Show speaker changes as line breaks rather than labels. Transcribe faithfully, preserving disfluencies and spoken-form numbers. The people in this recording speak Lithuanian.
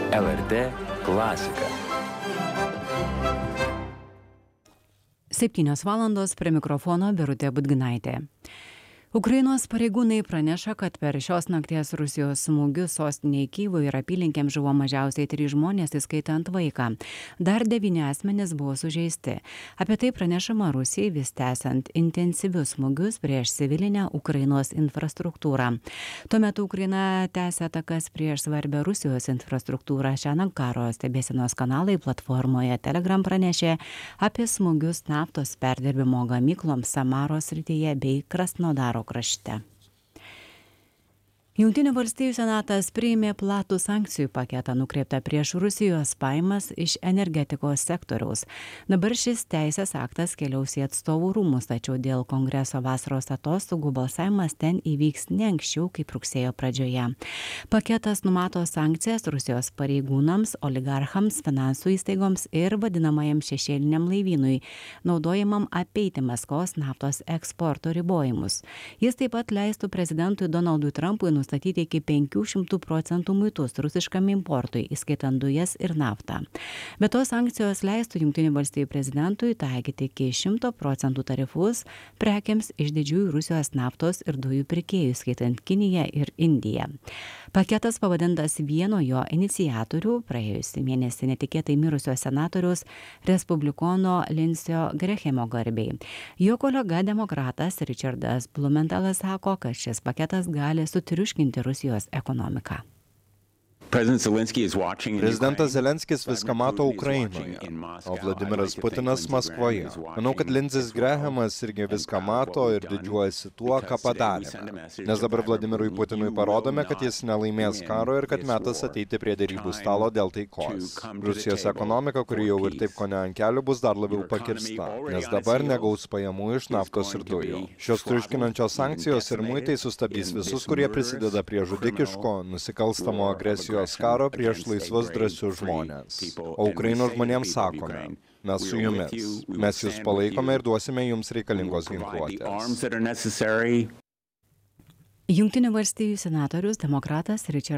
L R T klasika.
Septynios valandos prie mikrofono Birutė Budginaitė. Ukrainos pareigūnai praneša, kad per šios nakties Rusijos smūgius sostinėje Kyjivui ir apylinkėms žuvo mažiausiai trys žmonės, įskaitant vaiką. Dar devyni asmenys buvo sužeisti. Apie tai pranešama Rusijai vis tęsiant intensyvius smūgius prieš civilinę Ukrainos infrastruktūrą. Tuo metu Ukraina tęsia atakas prieš svarbią Rusijos infrastruktūrą. Šiandien karo stebėsenos kanalai platformoje Telegram pranešė apie smūgius naftos perdirbimo gamykloms Samaros srityje bei Krasnodaro krašte. Jungtinių valstijų senatas priėmė platų sankcijų paketą nukreiptą prieš Rusijos pajamas iš energetikos sektoriaus. Dabar šis teisės aktas keliaus į atstovų rūmus, tačiau dėl kongreso vasaros atostogų balsavimas ten įvyks ne anksčiau kaip rugsėjo pradžioje. Paketas numato sankcijas Rusijos pareigūnams, oligarchams, finansų įstaigoms ir vadinamajam šešėliniam laivynui, naudojamam apeiti Maskvos naftos eksporto ribojimus. Jis taip pat leistų prezidentui Donaldui Trumpui nustatyti statyti iki penkių šimtų procentų muitus rusiškam importui, įskaitant dujas ir naftą. Be to sankcijos leistų Jungtinių valstijų prezidentui taikyti iki šimto procentų tarifus prekiams iš didžiųjų Rusijos naftos ir dujų pirkėjų, įskaitant Kiniją ir Indiją. Paketas pavadintas vieno jo iniciatorių, praėjusį mėnesį netikėtai mirusio senatoriaus respublikono Lindsio Grehemo garbei. Jo kolega demokratas Richardas Blumenthalas sako, kad šis paketas gali sutriuškinti Rusijos ekonomiką.
Prezidentas Zelenskis viską mato Ukrainoje, o Vladimiras Putinas Maskvoje. Manau, kad Lindsas Grehamas irgi viską mato ir didžiuojasi tuo, ką padarėme. Nes dabar Vladimirui Putinui parodome, kad jis nelaimės karo ir kad metas ateiti prie derybų stalo dėl taikos. Rusijos ekonomika, kuri jau ir taip kone ant kelių, bus dar labiau pakirsta, nes dabar negaus pajamų iš naftos ir dujų. Šios triuškinančios sankcijos ir muitai sustabdys visus, kurie prisideda prie žudikiško, nusikalstamo agresijos karo prieš laisvus drąsius žmonės. O Ukrainos žmonėms sakome, mes su jumis, mes jūs palaikome ir duosime jums reikalingos ginkluotės.
Jungtinių valstijų senatorius demokratas Richardas